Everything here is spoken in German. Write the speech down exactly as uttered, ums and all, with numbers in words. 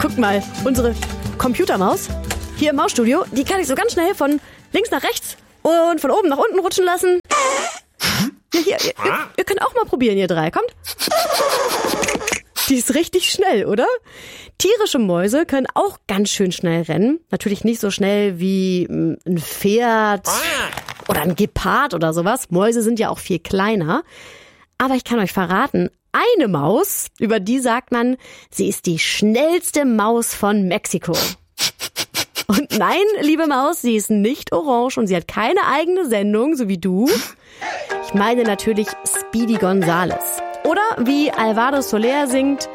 Guckt mal, unsere Computermaus hier im Mausstudio, die kann ich so ganz schnell von links nach rechts und von oben nach unten rutschen lassen. Ja, hier, ihr, ihr, ihr könnt auch mal probieren, ihr drei. Kommt. Die ist richtig schnell, oder? Tierische Mäuse können auch ganz schön schnell rennen. Natürlich nicht so schnell wie ein Pferd oder ein Gepard oder sowas. Mäuse sind ja auch viel kleiner. Aber ich kann euch verraten, eine Maus, über die sagt man, sie ist die schnellste Maus von Mexiko. Und nein, liebe Maus, sie ist nicht orange und sie hat keine eigene Sendung, so wie du. Ich meine natürlich Speedy Gonzales. Oder wie Alvaro Soler singt,